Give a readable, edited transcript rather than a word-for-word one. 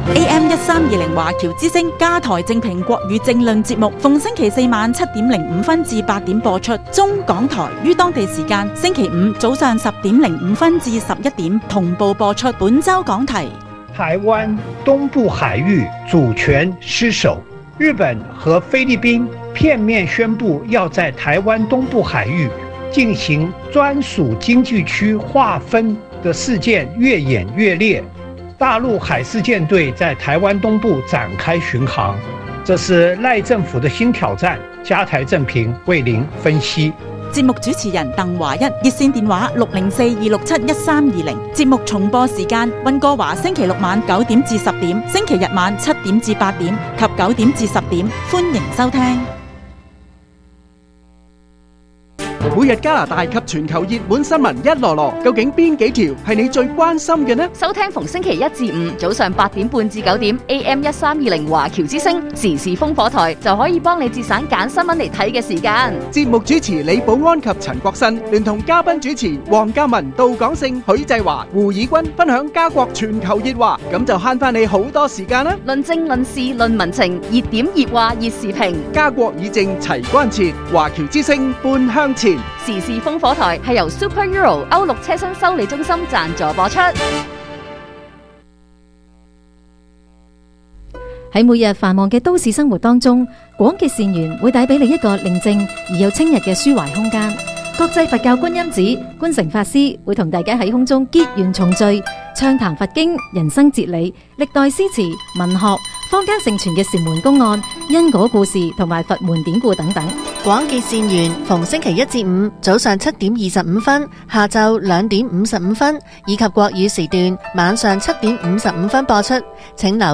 AM1320華僑之聲加台正評國語政論節目，逢星期四晚7:05至8點播出。中港台於當地時間星期五早上10:05至11點同步播出。本周講題： 台灣東部海域主權失守，日本和菲律賓片面宣布要在台灣東部海域進行專屬經濟區劃分的事件越演越烈。大陸海事艦隊在台灣東部展開巡航，這是賴政府的新挑戰。加台正評為您分析。 節目主持人鄧華一，熱線電話604-267-1320。節目重播時間：溫哥華星期六晚9點至10點，星期日晚7點至8點及9點至10點。歡迎收聽。 每日加拿大及全球熱門新聞一籮籮，究竟邊幾條係你最關心嘅呢？ 收聽逢星期1至5早上8點半至9點 AM1320華僑之聲時事烽火台，就可以幫你節省揀新聞嚟睇嘅時間。 節目主持李寶安及陳國新聯同嘉賓主持黃嘉文、杜港勝、許濟華、胡以軍分享加國全球熱話，咁就慳翻你好多時間啦！ 論政論事論民情，熱點熱話熱時評， 加國議政齊關切，華僑之聲半向前。 時事烽火台係由 Super Euro 歐陸車身修理中心贊助播出。 喺每日繁忙嘅都市生活當中，廣結善緣會帶俾你一個寧靜而又清逸嘅抒懷空間。國際佛教觀音寺觀誠法師會同大家喺空中結緣重聚，暢談佛經、人生哲理、歷代詩詞、文學、坊間盛傳嘅禪門公案、因果故事同埋佛門典故等等。 廣結善緣，逢星期1至5早上7點25分、下晝2點55分，以及國語時段晚上7點55分播出。請留